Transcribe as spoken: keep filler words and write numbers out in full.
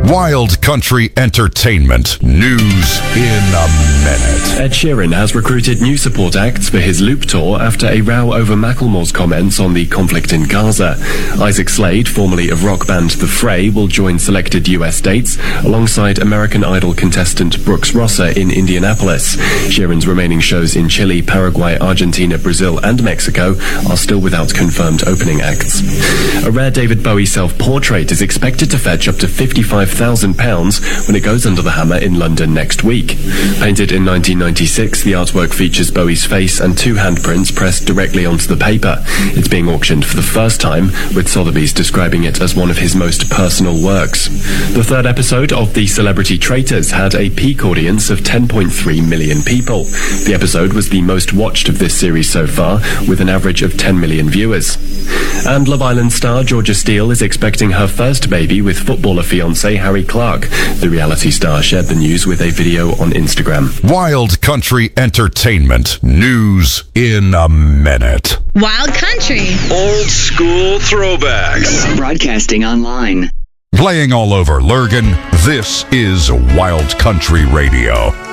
Wild Country Entertainment. News in a minute. Ed Sheeran has recruited new support acts for his Loop tour after a row over Macklemore's comments on the conflict in Gaza. Isaac Slade, formerly of rock band The Fray, will join selected U S dates alongside American Idol contestant Brooks Rosser in Indianapolis. Sheeran's remaining shows in Chile, Paraguay, Argentina, Brazil and Mexico are still without confirmed opening acts. A rare David Bowie self-portrait is expected to fetch up to fifty-five thousand pounds when it goes under the hammer in London next week. Painted in nineteen ninety-six, the artwork features Bowie's face and two handprints pressed directly onto the paper. It's being auctioned for the first time, with Sotheby's describing it as one of his most personal works. The third episode of The Celebrity Traitors had a peak audience of ten point three million people. The episode was the most watched of this series so far, with an average of ten million viewers. And Love Island star Georgia Steele is expecting her first baby with footballer fiancé Harry Clark. The reality star shared the news with a video on Instagram. Wild Country Entertainment. News in a minute. Wild Country. Old school throwbacks. Broadcasting online. Playing all over Lurgan, this is Wild Country Radio.